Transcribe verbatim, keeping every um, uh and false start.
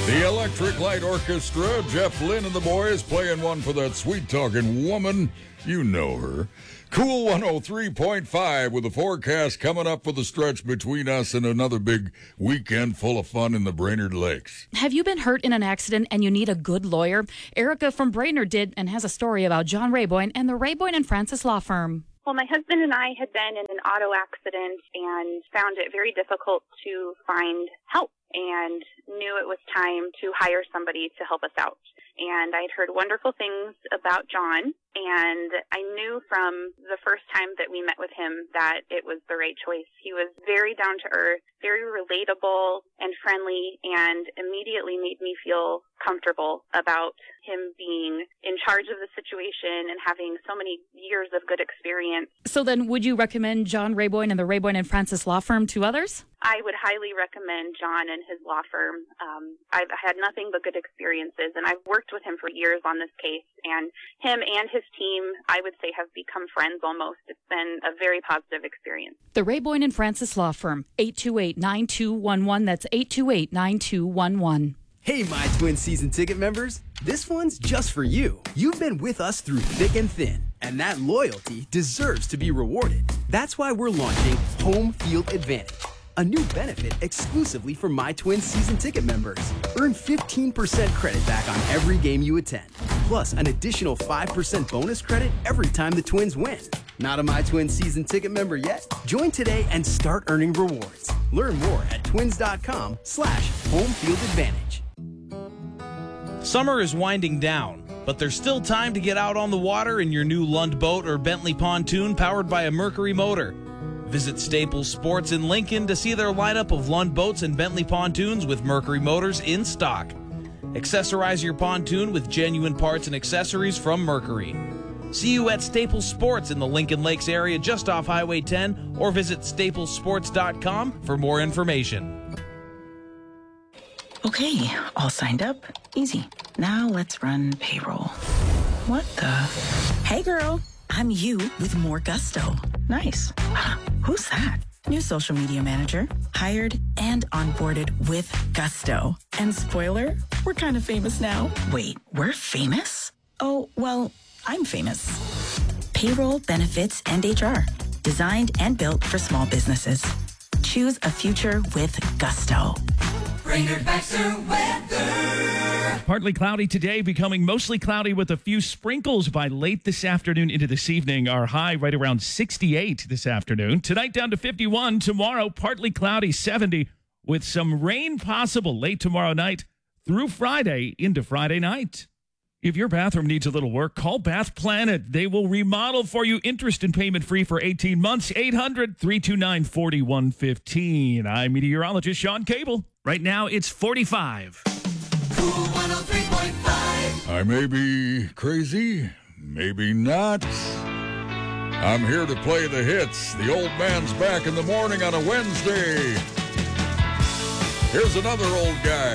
The Electric Light Orchestra, Jeff Lynne and the boys playing one for that sweet-talking woman. You know her. Cool one oh three point five with the forecast coming up for the stretch between us and another big weekend full of fun in the Brainerd Lakes. Have you been hurt in an accident and you need a good lawyer? Erica from Brainerd did and has a story about John Rayboyne and the Rayboyne and Francis Law Firm. Well, my husband and I had been in an auto accident and found it very difficult to find help and knew it was time to hire somebody to help us out. And I'd heard wonderful things about John, and I knew from the first time that we met with him that it was the right choice. He was very down to earth, very relatable and friendly, and immediately made me feel comfortable about him being in charge of the situation and having so many years of good experience. So then would you recommend John Rayboyne and the Rayboyne and Francis Law Firm to others? I would highly recommend John and his law firm. Um, I've had nothing but good experiences, and I've worked with him for years on this case, and him and his team, I would say, have become friends almost. It's been a very positive experience. The Rayboyne and Francis Law Firm, eight two eight, nine two one one. That's eight two eight, nine two one one. Hey, My Twin season ticket members. This one's just for you. You've been with us through thick and thin, and that loyalty deserves to be rewarded. That's why we're launching Home Field Advantage, a new benefit exclusively for My Twin season ticket members. Earn fifteen percent credit back on every game you attend, plus an additional five percent bonus credit every time the Twins win. Not a My Twin season ticket member yet? Join today and start earning rewards. Learn more at twins.com slash home field advantage. Summer is winding down, but there's still time to get out on the water in your new Lund boat or Bentley pontoon powered by a Mercury motor. Visit Staples Sports in Lincoln to see their lineup of Lund boats and Bentley pontoons with Mercury motors in stock. Accessorize your pontoon with genuine parts and accessories from Mercury. See you at Staples Sports in the Lincoln Lakes area just off Highway ten, or visit staples sports dot com for more information. Okay, all signed up. Easy. Now let's run payroll. What the? Hey girl, I'm you with more gusto. Nice. Who's that? New social media manager. Hired and onboarded with gusto. And spoiler, we're kind of famous now. Wait, we're famous? Oh, well, I'm famous. Payroll, benefits, and H R. Designed and built for small businesses. Choose a future with gusto. Brainerd Baxter weather. Partly cloudy today, becoming mostly cloudy with a few sprinkles by late this afternoon into this evening. Our high right around sixty-eight this afternoon. Tonight down to fifty-one. Tomorrow, partly cloudy, seventy, with some rain possible late tomorrow night through Friday into Friday night. If your bathroom needs a little work, call Bath Planet. They will remodel for you, interest and payment free for eighteen months. eight hundred, three two nine, four one one five. I'm meteorologist Sean Cable. Right now, it's forty-five. Cool one oh three point five. I may be crazy, maybe not. I'm here to play the hits. The old man's back in the morning on a Wednesday. Here's another old guy.